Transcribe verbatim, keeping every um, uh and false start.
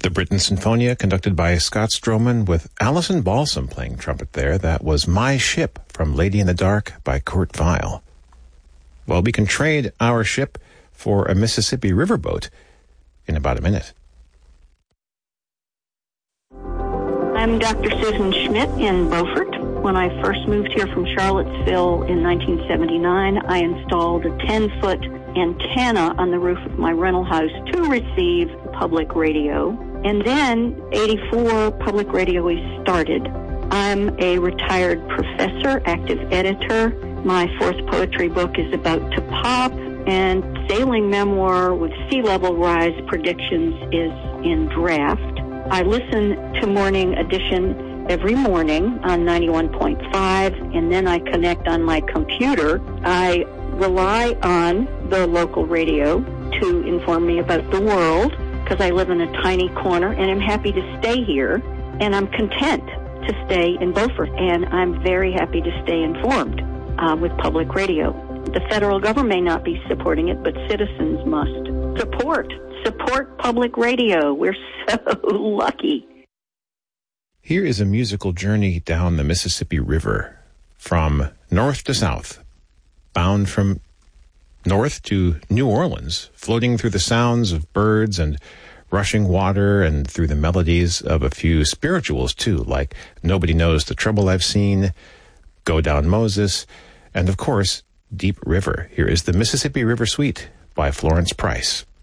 The Britten Sinfonia, conducted by Scott Stroman, with Alison Balsam playing trumpet there. That was My Ship from Lady in the Dark by Kurt Weill. Well, we can trade our ship for a Mississippi riverboat in about a minute. I'm Doctor Susan Schmidt in Beaufort. When I first moved here from Charlottesville in nineteen seventy-nine, I installed a ten-foot antenna on the roof of my rental house to receive public radio. And then, eighty-four, public radio is started. I'm a retired professor, active editor. My fourth poetry book is about to pop, and sailing memoir with sea level rise predictions is in draft. I listen to Morning Edition every morning on ninety-one point five, and then I connect on my computer. I rely on the local radio to inform me about the world, because I live in a tiny corner, and I'm happy to stay here, and I'm content to stay in Beaufort, and I'm very happy to stay informed uh, with public radio. The federal government may not be supporting it, but citizens must. Support. Support public radio. We're so lucky. Here is a musical journey down the Mississippi River from north to south, bound from north to New Orleans, floating through the sounds of birds and rushing water and through the melodies of a few spirituals, too, like Nobody Knows the Trouble I've Seen, Go Down Moses, and, of course, Deep River. Here is the Mississippi River Suite by Florence Price.